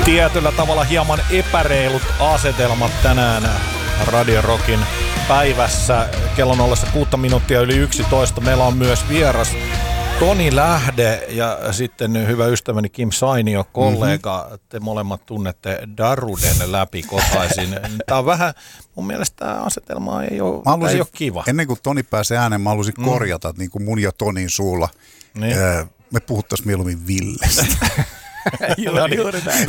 Tietyllä tavalla hieman epäreilut asetelmat tänään Radio Rockin päivässä. Kello on ollessa 6 minuuttia yli 11. Meillä on myös vieras Toni Lähde ja sitten hyvä ystäväni Kim Sainio, kollega. Te molemmat tunnette Daruden läpi kotaisin. Tämä on vähän, mun mielestä tämä asetelma ei ole kiva. Ennen kuin Toni pääsee ääneen, mä haluaisin korjata niin kuin mun ja Tonin suulla. Niin. Me puhuttaisiin mieluummin Villestä. Juuri näin.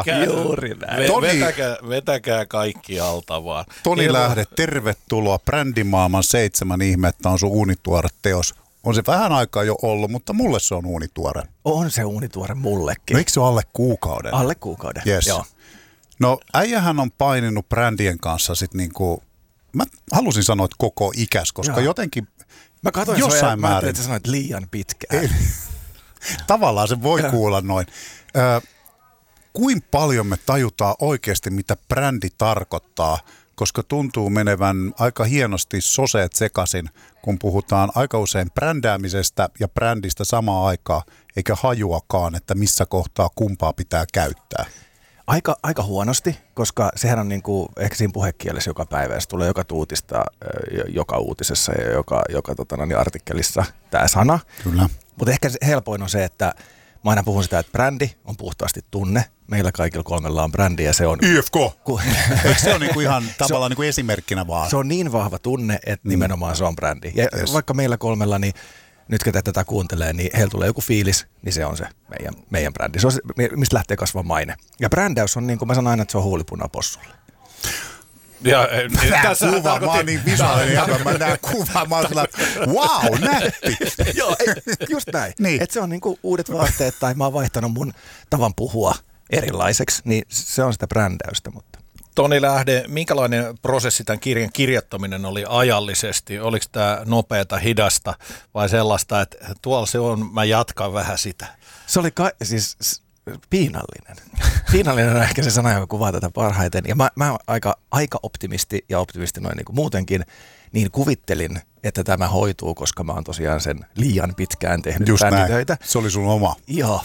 Vetäkää kaikki alta vaan. Toni Lähde, tervetuloa. Brändimaailman 7 ihmettä on sun uunituore teos. On se vähän aikaa jo ollut, mutta mulle se on uunituore. On se uunituore mullekin. No eikö se ole alle kuukauden? Alle kuukauden, yes. Joo. No äijähän on paininut brändien kanssa sit niinku, mä halusin sanoa, että koko ikäs, koska jotenkin mä katsoin jossain mä määrin. Että sä sanoit liian pitkään. Ei, tavallaan se voi kuulla noin. Kuinka paljon me tajutaan oikeasti, mitä brändi tarkoittaa, koska tuntuu menevän aika hienosti soseet sekaisin, kun puhutaan aika usein brändäämisestä ja brändistä samaan aikaan, eikä hajuakaan, että missä kohtaa kumpaa pitää käyttää. Aika huonosti, koska sehän on niinku, ehkä siinä puhekielessä joka päivä, ja se tulee joka tuutista, joka uutisessa ja joka artikkelissa tämä sana. Kyllä. Mutta ehkä helpoin on se, että mä aina puhun sitä, että brändi on puhtaasti tunne. Meillä kaikilla 3 on brändi ja se on... YFK! Eikö se ole niinku ihan tavallaan niinku esimerkkinä vaan? Se on niin vahva tunne, että nimenomaan se on brändi. Ja vaikka meillä 3, niin nyt ketä tätä kuuntelee, niin heillä tulee joku fiilis, niin se on se meidän brändi. Se on se, mistä lähtee kasvaa maine. Ja brändäys on niin kuin mä sanon aina, että se on huulipuna possulle. Ja, tässä kuva, mä oon niin visuaalinen, että mä näen kuvaa, mä oon wow, nätti. Joo, just näin. Niin. Että se on niinku uudet vaatteet tai mä oon vaihtanut mun tavan puhua erilaiseksi, niin se on sitä brändäystä. Mutta. Toni Lähde, minkälainen prosessi tämän kirjan kirjoittaminen oli ajallisesti? Oliko tämä nopeata, hidasta vai sellaista, että tuolla se on, mä jatkan vähän sitä? Se oli siis piinallinen. Piinallinen on ehkä se sana, joka kuvaa tätä parhaiten. Ja mä oon aika optimisti ja optimisti noin niin kuin muutenkin, niin kuvittelin, että tämä hoituu, koska mä oon tosiaan sen liian pitkään tehnyt bränditöitä. Se oli sun oma. Joo.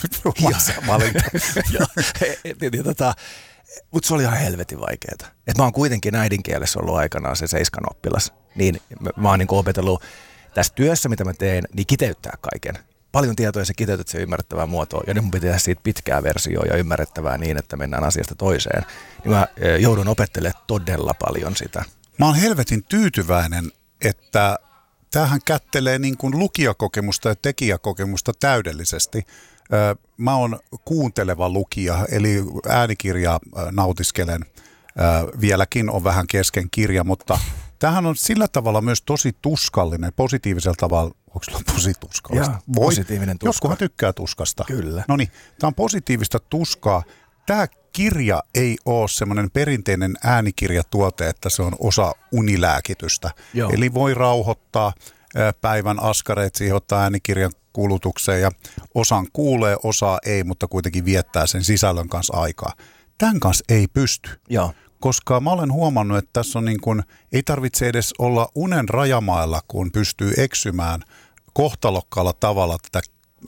Mutta se oli ihan helvetin vaikeaa. Et mä oon kuitenkin äidinkielessä ollut aikanaan se 7 oppilas. Niin mä oon niin opetellut tässä työssä, mitä mä teen, niin kiteyttää kaiken. Paljon tietoa ja sä kiteytät sen ymmärrettävää muotoa. Ja nyt mun pitää tehdä siitä pitkää versioa ja ymmärrettävää niin, että mennään asiasta toiseen. Niin mä joudun opettelemaan todella paljon sitä. Mä oon helvetin tyytyväinen, että tämähän kättelee niin kuin lukijakokemusta ja tekijäkokemusta täydellisesti. Mä oon kuunteleva lukija, eli äänikirjaa nautiskelen. Vieläkin on vähän kesken kirja, mutta tämähän on sillä tavalla myös tosi tuskallinen, positiivisella tavalla. Onko sulla tosi tuskallista? Positiivinen tuska. Joskuhan tykkää tuskasta. Kyllä. Noniin, tämä on positiivista tuskaa. Tämä kirja ei ole semmoinen perinteinen äänikirjatuote, että se on osa unilääkitystä. Joo. Eli voi rauhoittaa päivän askareet siihen, ottaa äänikirjan kulutukseen ja osan kuulee, osaa ei, mutta kuitenkin viettää sen sisällön kanssa aikaa. Tämän kanssa ei pysty. Joo. Koska mä olen huomannut, että tässä on niin kuin, ei tarvitse edes olla unen rajamailla, kun pystyy eksymään kohtalokkaalla tavalla tätä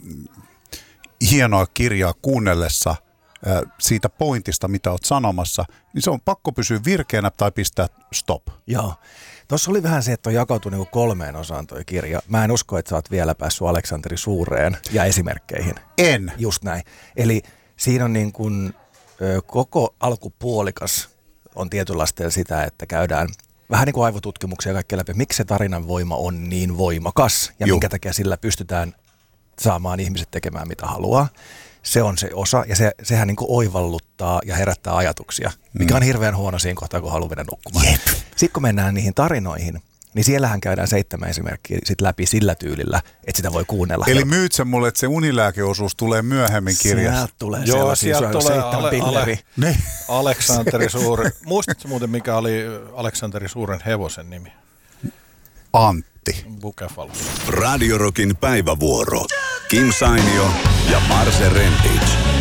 hienoa kirjaa kuunnellessa siitä pointista, mitä olet sanomassa, niin se on pakko pysyä virkeänä tai pistää stop. Joo. Tuossa oli vähän se, että on jakautunut niin 3 osaan toi kirja. Mä en usko, että sä oot vielä päässyt Aleksanteri Suureen ja esimerkkeihin. En. Just näin. Eli siinä on niin kuin koko alkupuolikas on tietynlaista sitä, että käydään vähän niin kuin aivotutkimuksia ja kaikkea läpi, miksi se tarinan voima on niin voimakas ja minkä takia sillä pystytään saamaan ihmiset tekemään mitä haluaa. Se on se osa ja sehän niin kuin oivalluttaa ja herättää ajatuksia, mikä on hirveän huono siinä kohtaa, kun haluaa mennä nukkumaan. Jep. Sitten kun mennään niihin tarinoihin, niin siellähän käydään 7 esimerkkiä sit läpi sillä tyylillä, että sitä voi kuunnella. Eli myyt sä mulle, että se unilääkeosuus tulee myöhemmin kirjassa? Sieltä tulee sellaisia, sieltä tulee 7 pilleri. Aleksanteri Suuri. Muistatko muuten, mikä oli Aleksanteri Suuren hevosen nimi? Antti. Bukefalus. Radio Rockin päivävuoro. Kim Sainio ja Marse Rentic.